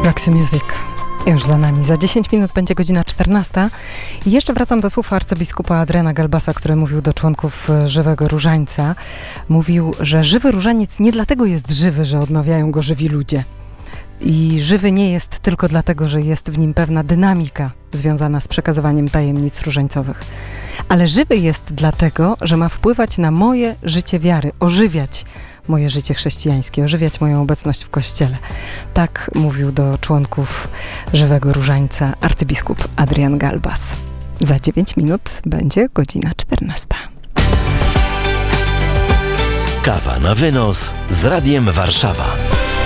Roxy Music już za nami. Za 10 minut będzie godzina 14. I jeszcze wracam do słów arcybiskupa Adriana Galbasa, który mówił do członków Żywego Różańca. Mówił, że żywy różaniec nie dlatego jest żywy, że odmawiają go żywi ludzie. I żywy nie jest tylko dlatego, że jest w nim pewna dynamika związana z przekazywaniem tajemnic różańcowych. Ale żywy jest dlatego, że ma wpływać na moje życie wiary, ożywiać moje życie chrześcijańskie, ożywiać moją obecność w Kościele. Tak mówił do członków Żywego Różańca arcybiskup Adrian Galbas. Za 9 minut będzie godzina 14. Kawa na wynos z Radiem Warszawa.